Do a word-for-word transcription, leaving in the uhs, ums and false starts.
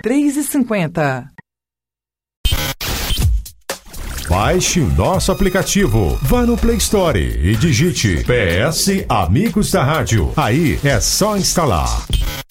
três e cinquenta. Baixe nosso aplicativo. Vá no Play Store e digite P S Amigos da Rádio. Aí é só instalar.